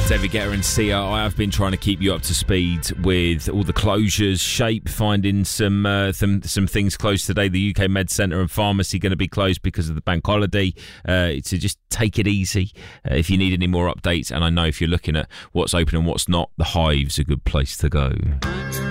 David Guetta and Sia. I have been trying to keep you up to speed with all the closures, Shape finding some things closed today. The UK Med Centre and Pharmacy going to be closed because of the bank holiday. So just take it easy if you need any more updates. And I know if you're looking at what's open and what's not, the Hive's a good place to go.